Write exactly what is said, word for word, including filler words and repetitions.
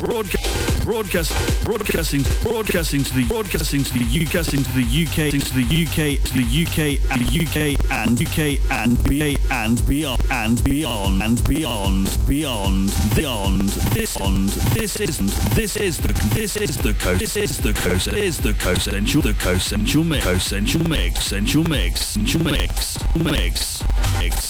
broadcast, broadcast, broadcasting, broadcasting to the broadcasting to the U K, to the U K, to the U K, to the U K, and U K, and U K, and B A, and beyond, and beyond, and beyond, beyond, beyond. This on this isn't. This is the. This is the coast. This is the coast. Is the coast essential. The coast essential mix. Essential mix. Essential mix. Essential mix. Mix. Mix.